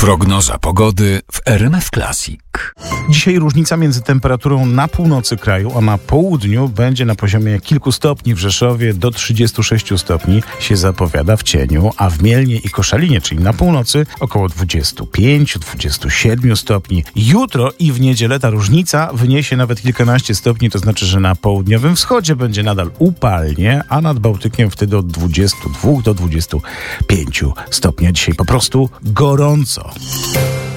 Prognoza pogody w RMF Classic. Dzisiaj różnica między temperaturą na północy kraju, a na południu będzie na poziomie kilku stopni. W Rzeszowie do 36 stopni się zapowiada w cieniu, a w Mielnie i Koszalinie, czyli na północy, około 25-27 stopni. Jutro i w niedzielę ta różnica wyniesie nawet kilkanaście stopni, to znaczy, że na południowym wschodzie będzie nadal upalnie, a nad Bałtykiem wtedy od 22 do 25 stopni. A dzisiaj po prostu gorąco.